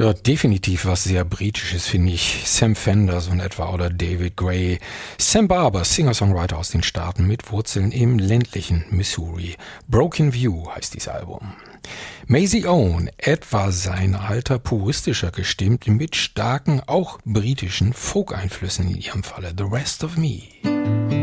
Ja, definitiv was sehr Britisches, finde ich. Sam Fender so in etwa oder David Gray. Sam Barber, Singer-Songwriter aus den Staaten mit Wurzeln im ländlichen Missouri. Broken View heißt dieses Album. Maisie Owen, etwa sein Alter, puristischer gestimmt, mit starken, auch britischen Folk-Einflüssen in ihrem Falle. The Rest of Me.